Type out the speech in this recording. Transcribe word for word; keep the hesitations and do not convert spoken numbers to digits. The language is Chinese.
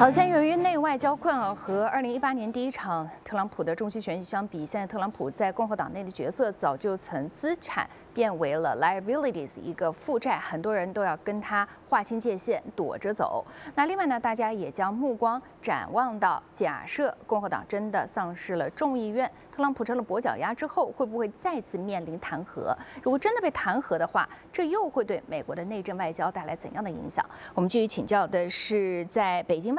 好像由于内外交困啊，和二零一八年第一场特朗普的中期选举相比，现在特朗普在共和党内的角色早就从资产变为了 liabilities 一个负债，很多人都要跟他划清界限，躲着走。那另外呢，大家也将目光展望到，假设共和党真的丧失了众议院，特朗普成了跛脚鸭之后，会不会再次面临弹劾？如果真的被弹劾的话，这又会对美国的内政外交带来怎样的影响？我们继续请教的是在北京。